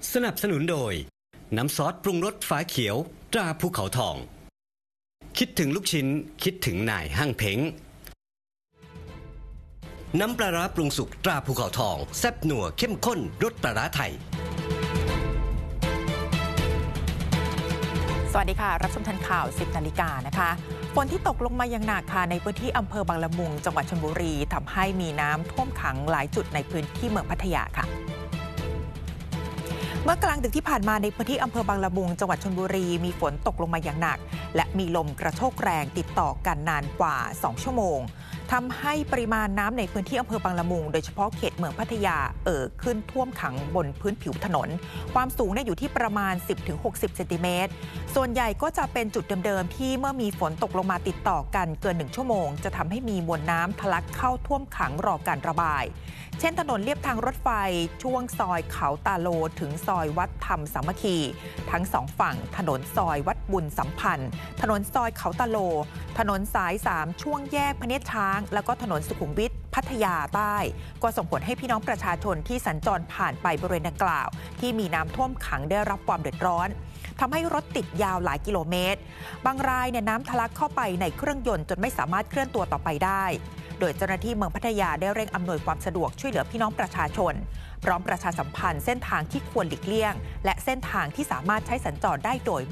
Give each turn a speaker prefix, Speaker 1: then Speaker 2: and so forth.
Speaker 1: สนับสนุนโดยน้ำซอสปรุงรสฝาเขียวตราภูเขาทองคิดถึงลูกชิ้นคิดถึงนายห้างเพ้งน้ำปลาร้าปรุงสุกตราภูเขาทองแซ่บนัวเข้มข้นรสปลาร้าไทย
Speaker 2: สวัสดีค่ะรับชมทันข่าว 10 นาฬิกานะคะฝนที่ตกลงมาอย่างหนักค่ะในพื้นที่อำเภอบางละมุงจังหวัดชลบุรีทำให้มีน้ำท่วมขังหลายจุดในพื้นที่เมืองพัทยาค่ะเมื่อกลางดึกที่ผ่านมาในพื้นที่อำเภอบางละมุงจังหวัดชลบุรีมีฝนตกลงมาอย่างหนักและมีลมกระโชกแรงติดต่อกันนานกว่า2ชั่วโมงทำให้ปริมาณน้ำในพื้นที่อำเภอบางละมุงโดยเฉพาะเขตเมืองพัทยาขึ้นท่วมขังบนพื้นผิวถนนความสูงอยู่ที่ประมาณ 10-60 เซนติเมตรส่วนใหญ่ก็จะเป็นจุดเดิมๆที่เมื่อมีฝนตกลงมาติดต่อกันเกิน1ชั่วโมงจะทำให้มีมวลน้ำทะลักเข้าท่วมขังรอการระบายเช่นถนนเลียบทางรถไฟช่วงซอยเขาตาโลถึงซอยวัดธรรมสามัคคีทั้งสองฝั่งถนนซอยวัดบุญสัมพันธ์ถนนซอยเขาตาโลถนนสาย3ช่วงแยกพเนตรช้างแล้วก็ถนนสุขุมวิทพัทยาใต้ก็ส่งผลให้พี่น้องประชาชนที่สัญจรผ่านไปบริเวณดังกล่าวที่มีน้ำท่วมขังได้รับความเดือดร้อนทำให้รถติดยาวหลายกิโลเมตรบางรายน้ำทะลักเข้าไปในเครื่องยนต์จนไม่สามารถเคลื่อนตัวต่อไปได้โดยเจ้าหน้าที่เมืองพัทยาได้เร่งอำนวยความสะดวกช่วยเหลือพี่น้องประชาชนพร้อมประชาสัมพันธ์เส้นทางที่ควรหลีกเลี่ยงและเส้นทางที่สามารถใช้สัญจรได้โดย